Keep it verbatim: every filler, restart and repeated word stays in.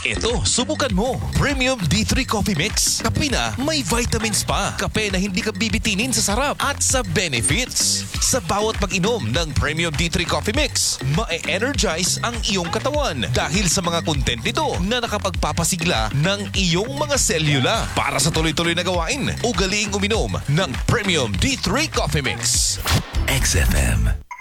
Ito, subukan mo. Premium D three Coffee Mix. Kape na may vitamins pa. Kape na hindi ka bibitinin sa sarap at sa benefits. Sa bawat pag-inom ng Premium D three Coffee Mix, ma-energize ang iyong katawan dahil sa mga content nito na nakapagpapasigla ng iyong mga selula. Para sa tuloy-tuloy na gawain, ugaliing uminom ng Premium D three Coffee Mix. X F M.